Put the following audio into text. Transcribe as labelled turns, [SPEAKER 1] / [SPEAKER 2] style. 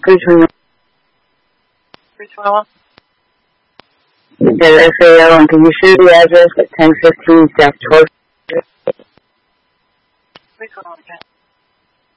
[SPEAKER 1] 321.
[SPEAKER 2] 321?
[SPEAKER 1] The FAO, and can you share the address at 1015 South 12th?
[SPEAKER 2] 321 again.